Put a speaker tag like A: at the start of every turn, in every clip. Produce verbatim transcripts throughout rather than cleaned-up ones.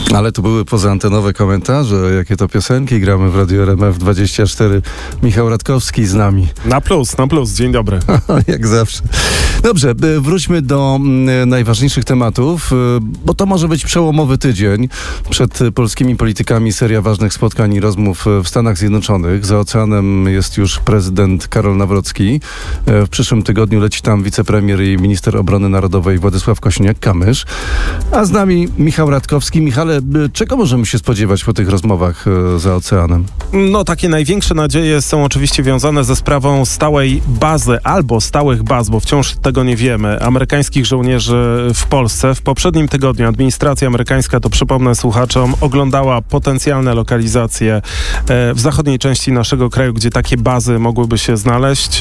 A: Ale to były pozaantenowe komentarze, jakie to piosenki gramy w Radiu R M F dwadzieścia cztery. Michał Radkowski z nami.
B: Na plus, na plus. Dzień dobry.
A: Jak zawsze. Dobrze, wróćmy do najważniejszych tematów, bo to może być przełomowy tydzień. Przed polskimi politykami seria ważnych spotkań i rozmów w Stanach Zjednoczonych. Za oceanem jest już prezydent Karol Nawrocki. W przyszłym tygodniu leci tam wicepremier i minister obrony narodowej Władysław Kosiniak-Kamysz. A z nami Michał Radkowski. Michale, czego możemy się spodziewać po tych rozmowach za oceanem?
B: No, takie największe nadzieje są oczywiście wiązane ze sprawą stałej bazy albo stałych baz, bo wciąż tego nie wiemy, amerykańskich żołnierzy w Polsce. W poprzednim tygodniu administracja amerykańska, to przypomnę słuchaczom, oglądała potencjalne lokalizacje w zachodniej części naszego kraju, gdzie takie bazy mogłyby się znaleźć.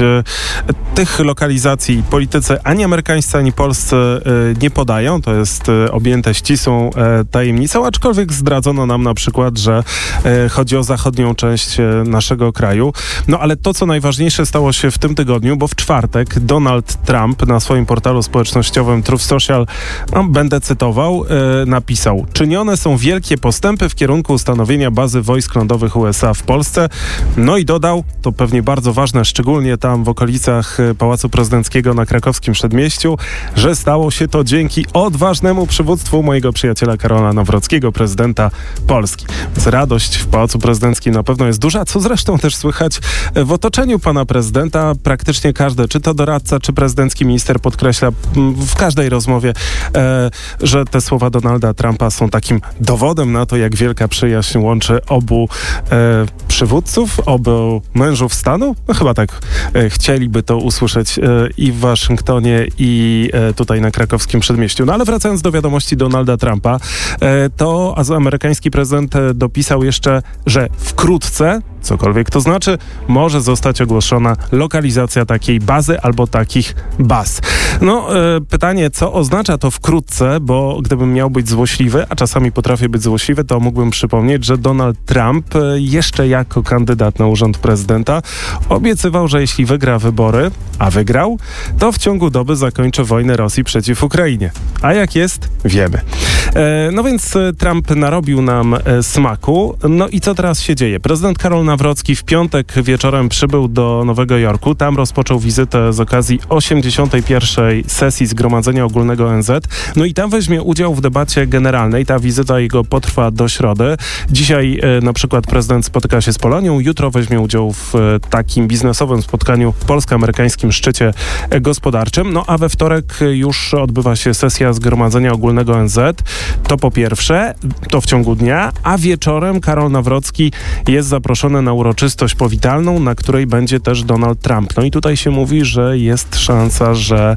B: Tych lokalizacji politycy ani amerykańscy, ani polscy nie podają. To jest objęte ścisłą tajemnicą, aczkolwiek zdradzono nam na przykład, że chodzi o zachodnią część naszego kraju. No ale to, co najważniejsze stało się w tym tygodniu, bo w czwartek Donald Trump na swoim portalu społecznościowym Truth Social, no, będę cytował, e, napisał: czynione są wielkie postępy w kierunku ustanowienia bazy wojsk lądowych U S A w Polsce. No i dodał, to pewnie bardzo ważne, szczególnie tam w okolicach Pałacu Prezydenckiego na krakowskim Przedmieściu, że stało się to dzięki odważnemu przywództwu mojego przyjaciela Karola Nawrockiego, prezydenta Polski. Więc radość w Pałacu Prezydenckim na pewno jest duża, co zresztą też słychać w otoczeniu pana prezydenta. Praktycznie każdy, czy to doradca, czy prezydencki minister podkreśla w każdej rozmowie, e, że te słowa Donalda Trumpa są takim dowodem na to, jak wielka przyjaźń łączy obu e, przywódców, obu mężów stanu. No chyba tak e, chcieliby to usłyszeć e, i w Waszyngtonie, i e, tutaj na krakowskim Przedmieściu. No ale wracając do wiadomości Donalda Trumpa, e, to amerykański prezydent dopisał jeszcze, że wkrótce, cokolwiek to znaczy, może zostać ogłoszona lokalizacja takiej bazy albo takich baz. No, e, pytanie, co oznacza to wkrótce, bo gdybym miał być złośliwy, a czasami potrafię być złośliwy, to mógłbym przypomnieć, że Donald Trump e, jeszcze jako kandydat na urząd prezydenta obiecywał, że jeśli wygra wybory, a wygrał, to w ciągu doby zakończy wojnę Rosji przeciw Ukrainie. A jak jest? Wiemy. E, no więc e, Trump narobił nam e, smaku. No i co teraz się dzieje? Prezydent Karol Nawrocki w piątek wieczorem przybył do Nowego Jorku. Tam rozpoczął wizytę z okazji osiemdziesiątej pierwszej sesji Zgromadzenia Ogólnego O N Z. No i tam weźmie udział w debacie generalnej. Ta wizyta jego potrwa do środy. Dzisiaj e, na przykład prezydent spotyka się z Polonią. Jutro weźmie udział w e, takim biznesowym spotkaniu polsko-amerykańskim szczycie e, gospodarczym. No a we wtorek już odbywa się sesja Zgromadzenia Ogólnego O N Z. To po pierwsze, to w ciągu dnia, a wieczorem Karol Nawrocki jest zaproszony na uroczystość powitalną, na której będzie też Donald Trump. No i tutaj się mówi, że jest szansa, że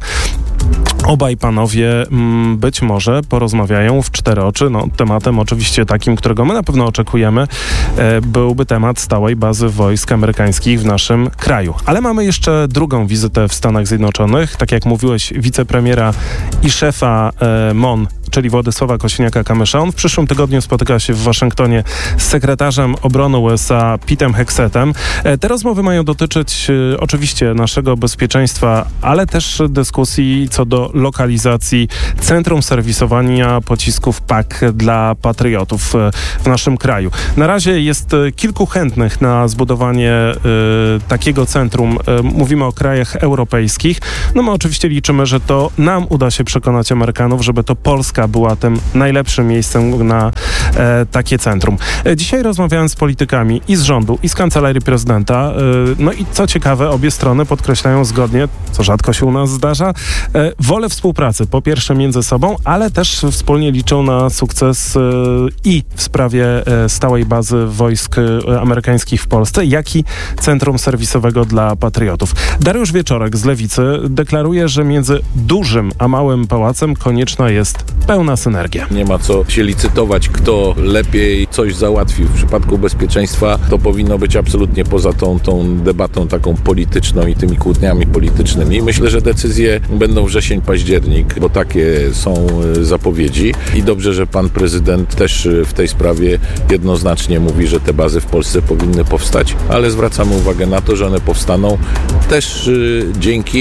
B: obaj panowie m, być może porozmawiają w cztery oczy. No, tematem oczywiście takim, którego my na pewno oczekujemy, e, byłby temat stałej bazy wojsk amerykańskich w naszym kraju. Ale mamy jeszcze drugą wizytę w Stanach Zjednoczonych. Tak jak mówiłeś, wicepremiera i szefa e, M O N, czyli Władysława Kosiniaka-Kamysza. On w przyszłym tygodniu spotyka się w Waszyngtonie z sekretarzem obrony U S A Petem Hexetem. Te rozmowy mają dotyczyć e, oczywiście naszego bezpieczeństwa, ale też dyskusji co do lokalizacji centrum serwisowania pocisków P A C dla patriotów e, w naszym kraju. Na razie jest e, kilku chętnych na zbudowanie e, takiego centrum. E, mówimy o krajach europejskich. No my oczywiście liczymy, że to nam uda się przekonać Amerykanów, żeby to Polska była tym najlepszym miejscem na e, takie centrum. E, dzisiaj rozmawiałem z politykami i z rządu, i z kancelarii prezydenta. E, no i co ciekawe, obie strony podkreślają zgodnie, co rzadko się u nas zdarza, e, wolę współpracy, po pierwsze między sobą, ale też wspólnie liczą na sukces e, i w sprawie e, stałej bazy wojsk e, amerykańskich w Polsce, jak i centrum serwisowego dla patriotów. Dariusz Wieczorek z Lewicy deklaruje, że między dużym a małym pałacem konieczna jest pełna synergia.
C: Nie ma co się licytować, kto lepiej coś załatwi. W przypadku bezpieczeństwa to powinno być absolutnie poza tą, tą debatą taką polityczną i tymi kłótniami politycznymi. I myślę, że decyzje będą wrzesień, październik, bo takie są zapowiedzi. I dobrze, że pan prezydent też w tej sprawie jednoznacznie mówi, że te bazy w Polsce powinny powstać, ale zwracamy uwagę na to, że one powstaną też dzięki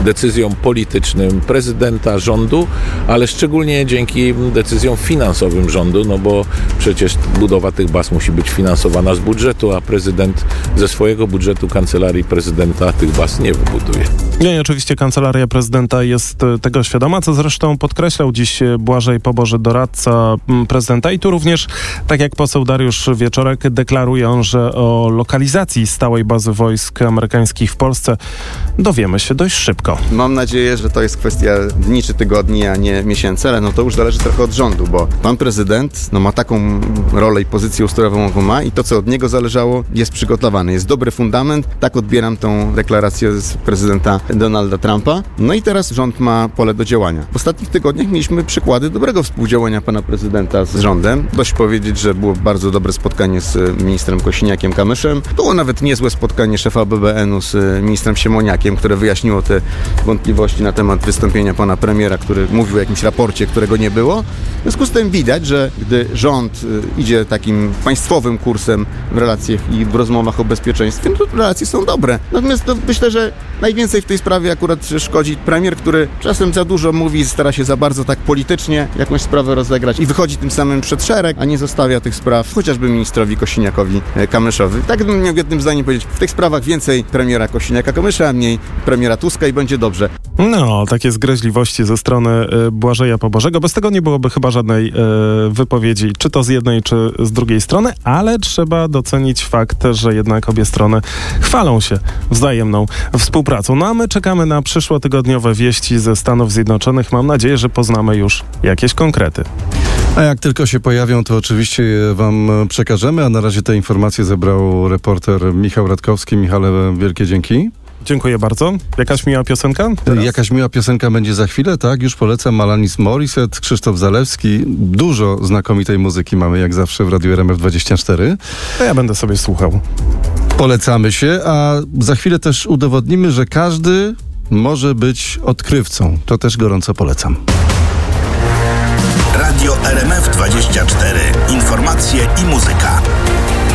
C: decyzjom politycznym prezydenta, rządu, ale szczególnie dzięki decyzjom finansowym rządu, no bo przecież budowa tych baz musi być finansowana z budżetu, a prezydent ze swojego budżetu Kancelarii Prezydenta tych baz nie wybuduje.
B: Nie, oczywiście Kancelaria Prezydenta jest tego świadoma, co zresztą podkreślał dziś Błażej Poboży, doradca prezydenta, i tu również, tak jak poseł Dariusz Wieczorek, deklaruje on, że o lokalizacji stałej bazy wojsk amerykańskich w Polsce dowiemy się dość szybko.
D: Mam nadzieję, że to jest kwestia dni czy tygodni, a nie miesięcy, ale no to już zależy trochę od rządu, bo pan prezydent no, ma taką rolę i pozycję ustrojową, jaką ma, i to, co od niego zależało, jest przygotowane. Jest dobry fundament. Tak odbieram tą deklarację z prezydenta Donalda Trumpa. No i teraz rząd ma pole do działania. W ostatnich tygodniach mieliśmy przykłady dobrego współdziałania pana prezydenta z rządem. Dość powiedzieć, że było bardzo dobre spotkanie z ministrem Kosiniakiem-Kamyszem. Było nawet niezłe spotkanie szefa B B N u z ministrem Siemoniakiem, które wyjaśniło te wątpliwości na temat wystąpienia pana premiera, który mówił o jakimś raporcie, którego nie było. W związku z tym widać, że gdy rząd idzie takim państwowym kursem w relacjach i w rozmowach o bezpieczeństwie, no to relacje są dobre. Natomiast to myślę, że najwięcej w tej sprawie akurat szkodzi premier, który czasem za dużo mówi, stara się za bardzo tak politycznie jakąś sprawę rozegrać i wychodzi tym samym przed szereg, a nie zostawia tych spraw chociażby ministrowi Kosiniakowi-Kamyszowi. Tak bym miał jednym zdaniem powiedzieć, w tych sprawach więcej premiera Kosiniaka-Kamysza, a mniej premiera Tuska i będzie dobrze.
B: No, takie zgryźliwości ze strony y, Błażeja Pobożego. Bez tego nie byłoby chyba żadnej y, wypowiedzi, czy to z jednej, czy z drugiej strony, ale trzeba docenić fakt, że jednak obie strony chwalą się wzajemną współpracą. No a my czekamy na przyszłotygodniowe wieści ze Stanów Zjednoczonych. Mam nadzieję, że poznamy już jakieś konkrety.
A: A jak tylko się pojawią, to oczywiście je wam przekażemy, a na razie te informacje zebrał reporter Michał Radkowski. Michale, wielkie dzięki.
B: Dziękuję bardzo. Jakaś miła piosenka? Teraz?
A: Jakaś miła piosenka będzie za chwilę, tak? Już polecam. Alanis Morissette, Krzysztof Zalewski. Dużo znakomitej muzyki mamy, jak zawsze, w Radiu R M F dwadzieścia cztery.
B: To ja będę sobie słuchał.
A: Polecamy się, a za chwilę też udowodnimy, że każdy może być odkrywcą. To też gorąco polecam.
E: Radio R M F dwadzieścia cztery. Informacje i muzyka.